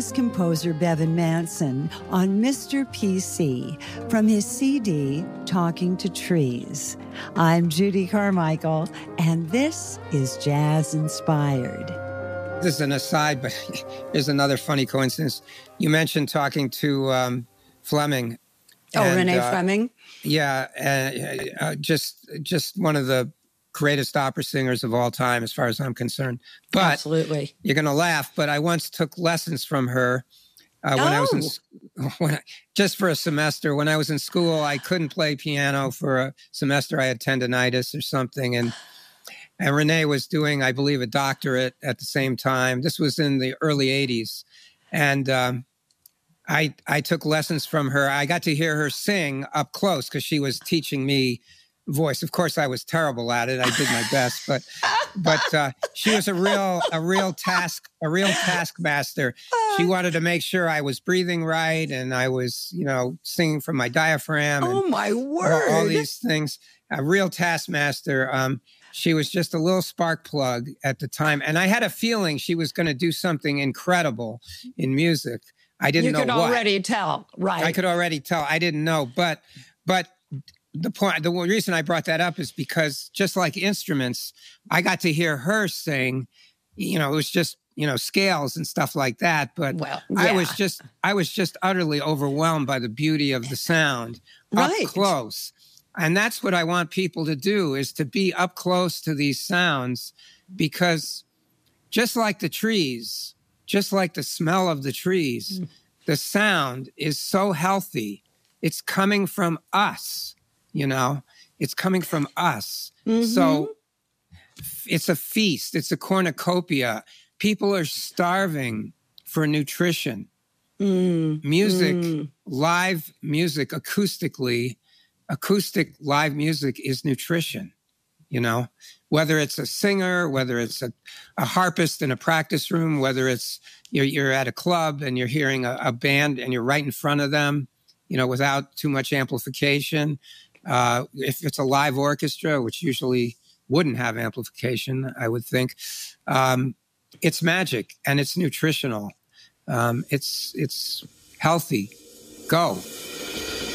Composer Bevan Manson on Mr. PC from his CD, Talking to Trees. I'm Judy Carmichael, and this is Jazz Inspired. This is an aside, but here's another funny coincidence. You mentioned talking to Fleming. Renee Fleming? Yeah, just one of the greatest opera singers of all time, as far as I'm concerned. But absolutely, you're going to laugh. But I once took lessons from her when I was just for a semester. When I was in school, I couldn't play piano for a semester. I had tendinitis or something, and Renee was doing, I believe, a doctorate at the same time. This was in the early '80s, and I took lessons from her. I got to hear her sing up close because she was teaching me voice. Of course, I was terrible at it. I did my best, but she was a real taskmaster. She wanted to make sure I was breathing right and I was, singing from my diaphragm. Oh, my word! All these things. A real taskmaster. She was just a little spark plug at the time, and I had a feeling she was going to do something incredible in music. I didn't know what. You could already tell, right? I could already tell. I didn't know, but. The reason I brought that up is because just like instruments, I got to hear her sing, it was just, scales and stuff like that. But I was just utterly overwhelmed by the beauty of the sound up close. And that's what I want people to do, is to be up close to these sounds, because just like the trees, just like the smell of the trees, the sound is so healthy. It's coming from us. It's coming from us. Mm-hmm. So it's a feast. It's a cornucopia. People are starving for nutrition. Music, live music, acoustic live music is nutrition, whether it's a singer, whether it's a harpist in a practice room, whether it's you're at a club and you're hearing a band and you're right in front of them, without too much amplification. If it's a live orchestra, which usually wouldn't have amplification, I would think, it's magic and it's nutritional. It's healthy. Go.